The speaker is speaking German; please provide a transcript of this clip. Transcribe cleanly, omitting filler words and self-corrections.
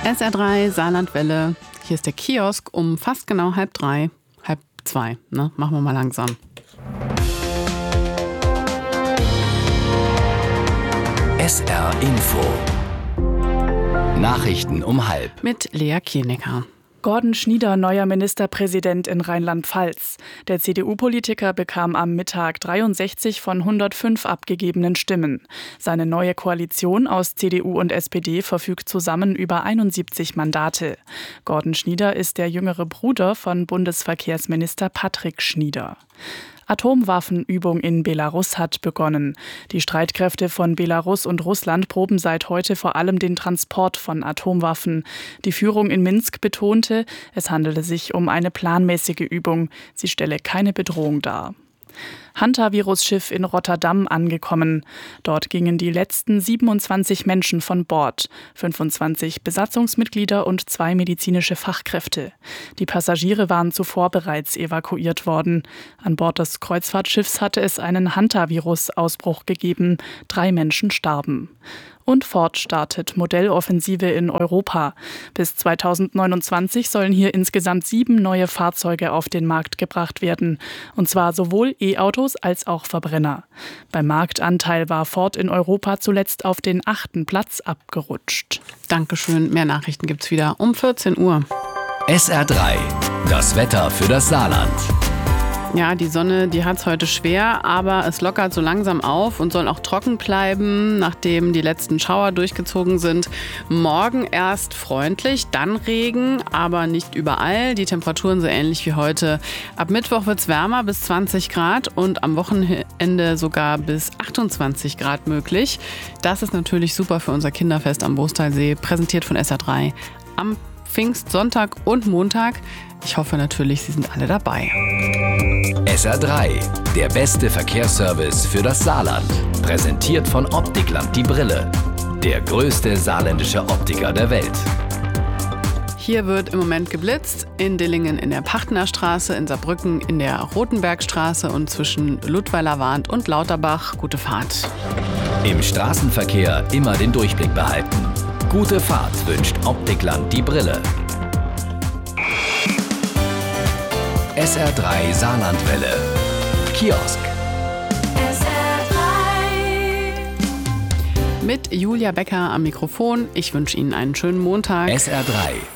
SR3 Saarlandwelle. Hier ist der Kiosk um fast genau 1:30, 1:30. Ne? Machen wir mal langsam. SR Info. Nachrichten um 1:30. Mit Lea Kienecker. Gordon Schnieder, neuer Ministerpräsident in Rheinland-Pfalz. Der CDU-Politiker bekam am Mittag 63 von 105 abgegebenen Stimmen. Seine neue Koalition aus CDU und SPD verfügt zusammen über 71 Mandate. Gordon Schnieder ist der jüngere Bruder von Bundesverkehrsminister Patrick Schnieder. Atomwaffenübung in Belarus hat begonnen. Die Streitkräfte von Belarus und Russland proben seit heute vor allem den Transport von Atomwaffen. Die Führung in Minsk betonte, es handele sich um eine planmäßige Übung. Sie stelle keine Bedrohung dar. Hantavirus-Schiff in Rotterdam angekommen. Dort gingen die letzten 27 Menschen von Bord, 25 Besatzungsmitglieder und 2 medizinische Fachkräfte. Die Passagiere waren zuvor bereits evakuiert worden. An Bord des Kreuzfahrtschiffs hatte es einen Hantavirus-Ausbruch gegeben. 3 Menschen starben. Und Ford startet Modelloffensive in Europa. Bis 2029 sollen hier insgesamt 7 neue Fahrzeuge auf den Markt gebracht werden. Und zwar sowohl E-Autos als auch Verbrenner. Beim Marktanteil war Ford in Europa zuletzt auf den 8. Platz abgerutscht. Dankeschön. Mehr Nachrichten gibt's wieder um 14 Uhr. SR3. Das Wetter für das Saarland. Ja, die Sonne, die hat's heute schwer, aber es lockert so langsam auf und soll auch trocken bleiben, nachdem die letzten Schauer durchgezogen sind. Morgen erst freundlich, dann Regen, aber nicht überall. Die Temperaturen so ähnlich wie heute. Ab Mittwoch wird's wärmer bis 20 Grad und am Wochenende sogar bis 28 Grad möglich. Das ist natürlich super für unser Kinderfest am Boostalsee, präsentiert von SR3 am Pfingstsonntag und Montag. Ich hoffe natürlich, Sie sind alle dabei. SR3, der beste Verkehrsservice für das Saarland. Präsentiert von Optikland die Brille. Der größte saarländische Optiker der Welt. Hier wird im Moment geblitzt. In Dillingen in der Pachtner Straße, in Saarbrücken in der Rotenbergstraße und zwischen Ludweiler Wahnd und Lauterbach. Gute Fahrt. Im Straßenverkehr immer den Durchblick behalten. Gute Fahrt wünscht Optikland die Brille. SR3 Saarlandwelle. Kiosk. SR3. Mit Julia Becker am Mikrofon. Ich wünsche Ihnen einen schönen Montag. SR3.